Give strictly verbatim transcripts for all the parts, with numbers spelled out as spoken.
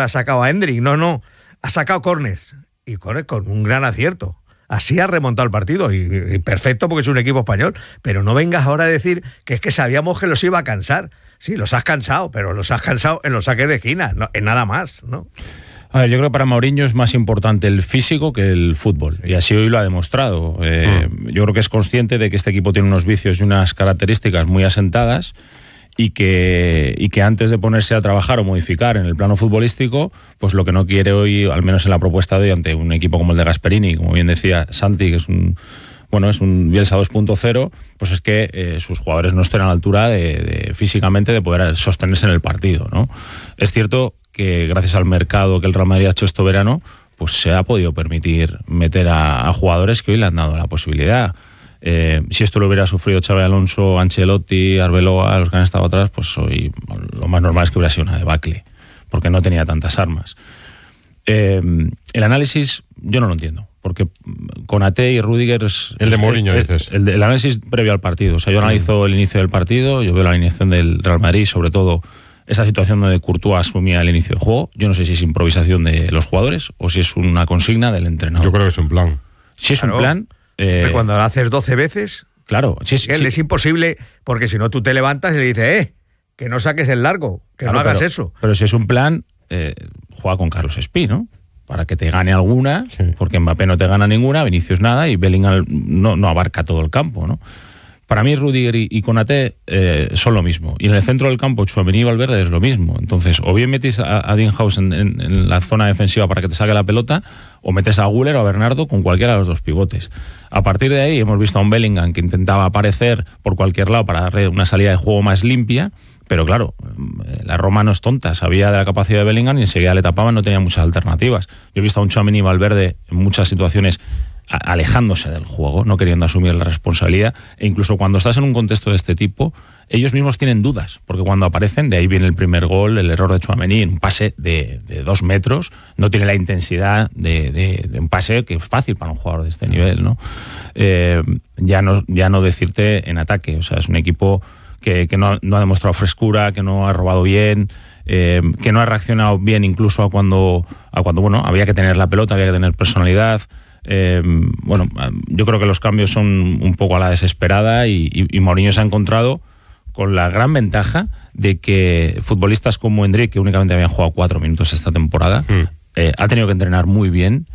ha sacado a Hendrik, no, no, ha sacado córners, y córners con un gran acierto. Así ha remontado el partido, y, y perfecto porque es un equipo español, pero no vengas ahora a decir que es que sabíamos que los iba a cansar. Sí, los has cansado, pero los has cansado en los saques de esquina, no, en nada más, ¿no? A ver, yo creo que para Mourinho es más importante el físico que el fútbol, y así hoy lo ha demostrado. Eh, mm. Yo creo que es consciente de que este equipo tiene unos vicios y unas características muy asentadas, y que, y que antes de ponerse a trabajar o modificar en el plano futbolístico, pues lo que no quiere hoy, al menos en la propuesta de hoy, ante un equipo como el de Gasperini, como bien decía Santi, que es un... bueno, es un Bielsa dos punto cero, pues es que eh, sus jugadores no estén a la altura de, de, físicamente de poder sostenerse en el partido, ¿no? Es cierto que gracias al mercado que el Real Madrid ha hecho este verano, pues se ha podido permitir meter a, a jugadores que hoy le han dado la posibilidad. Eh, si esto lo hubiera sufrido Xabi Alonso, Ancelotti, Arbeloa, los que han estado atrás, pues hoy lo más normal es que hubiera sido una debacle, porque no tenía tantas armas. Eh, el análisis yo no lo entiendo, porque Konaté y Rüdiger es... El de Mourinho, el, dices. El, el, el análisis previo al partido. O sea, yo analizo el inicio del partido, yo veo la alineación del Real Madrid, sobre todo esa situación donde Courtois asumía el inicio del juego. Yo no sé si es improvisación de los jugadores o si es una consigna del entrenador. Yo creo que es un plan. Si es claro, un plan... Eh, cuando lo haces doce veces... Claro. Si es, Miguel, si, es imposible, porque si no tú te levantas y le dices, eh, que no saques el largo, que claro, no hagas pero, eso. Pero si es un plan, eh, juega con Carlos Espí, ¿no? Para que te gane alguna, sí. Porque Mbappé no te gana ninguna, Vinicius nada, y Bellingham no, no abarca todo el campo, ¿no? Para mí Rüdiger y, y Konaté eh, son lo mismo. Y en el centro del campo, Tchouaméni y Valverde es lo mismo. Entonces, o bien metes a, a Dienhaus en, en, en la zona defensiva para que te saque la pelota, o metes a Güler o a Bernardo con cualquiera de los dos pivotes. A partir de ahí hemos visto a un Bellingham que intentaba aparecer por cualquier lado para darle una salida de juego más limpia, pero claro, la Roma no es tonta, sabía de la capacidad de Bellingham y enseguida le tapaban, no tenía muchas alternativas. Yo he visto a un Tchouaméni y Valverde en muchas situaciones alejándose del juego, no queriendo asumir la responsabilidad, e incluso cuando estás en un contexto de este tipo, ellos mismos tienen dudas, porque cuando aparecen, de ahí viene el primer gol, el error de Tchouaméni, en un pase de, de dos metros, no tiene la intensidad de, de, de un pase que es fácil para un jugador de este nivel, ¿no? Eh, ya no ya no decirte en ataque, o sea, es un equipo que, que no, no ha demostrado frescura, que no ha robado bien, eh, que no ha reaccionado bien incluso a cuando, a cuando bueno, había que tener la pelota, había que tener personalidad. Eh, bueno, yo creo que los cambios son un poco a la desesperada y, y, y Mourinho se ha encontrado con la gran ventaja de que futbolistas como Hendrik, que únicamente habían jugado cuatro minutos esta temporada, mm. eh, ha tenido que entrenar muy bien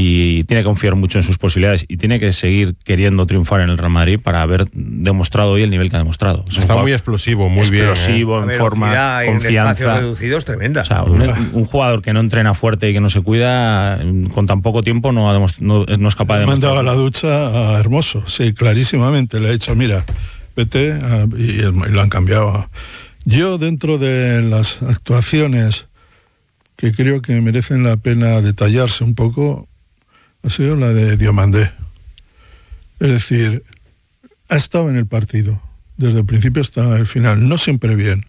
y tiene que confiar mucho en sus posibilidades y tiene que seguir queriendo triunfar en el Real Madrid para haber demostrado hoy el nivel que ha demostrado. Está jugador, muy explosivo, muy explosivo, bien. ¿eh? En forma, confianza. Reducido es tremenda. O sea, un, un jugador que no entrena fuerte y que no se cuida, con tan poco tiempo no, ha no, no es capaz de... Me han mandado a la ducha a Hermoso, sí, clarísimamente. Le he dicho, mira, vete, a, y, y lo han cambiado. Yo, dentro de las actuaciones que creo que merecen la pena detallarse un poco, ha sido la de Diomandé. Es decir, ha estado en el partido, desde el principio hasta el final, no siempre bien,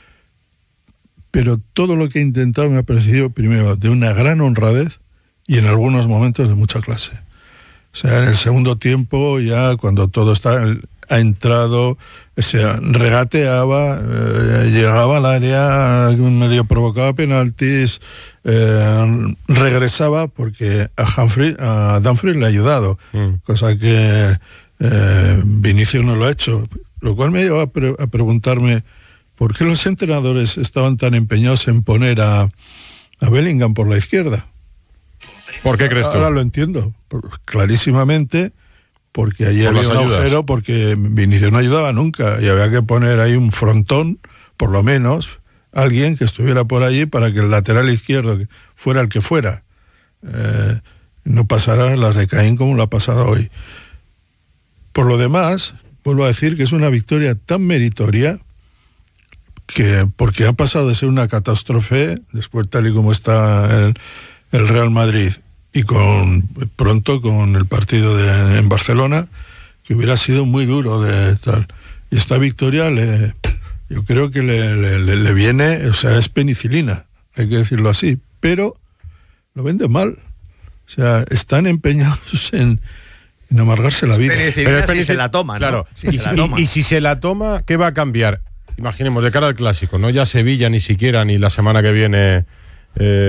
pero todo lo que he intentado me ha parecido, primero, de una gran honradez y en algunos momentos de mucha clase. O sea, en el segundo tiempo, ya cuando todo está... ha entrado, o sea, regateaba, eh, llegaba al área, medio provocaba penaltis, eh, regresaba porque a Humphrey, a Dumfries le ha ayudado, mm. cosa que eh, Vinicius no lo ha hecho, lo cual me lleva a, pre- a preguntarme por qué los entrenadores estaban tan empeñados en poner a, a Bellingham por la izquierda. ¿Por qué crees tú? Ahora lo entiendo, clarísimamente. Porque allí había un agujero, porque Vinicius no ayudaba nunca y había que poner ahí un frontón, por lo menos, alguien que estuviera por allí para que el lateral izquierdo, fuera el que fuera, eh, no pasara las de Caín como lo ha pasado hoy. Por lo demás, vuelvo a decir que es una victoria tan meritoria que, porque ha pasado de ser una catástrofe, después tal y como está el, el Real Madrid, y con pronto con el partido de, en Barcelona, que hubiera sido muy duro de tal. Y esta victoria le, yo creo que le, le, le viene, o sea, es penicilina, hay que decirlo así, pero lo venden mal. O sea, están empeñados en, en amargarse la vida. Pero es penicilina si se la toma, ¿no? Claro. Si y, se la toma. Y, y si se la toma, ¿qué va a cambiar? Imaginemos, de cara al clásico, no ya Sevilla ni siquiera, ni la semana que viene... Eh,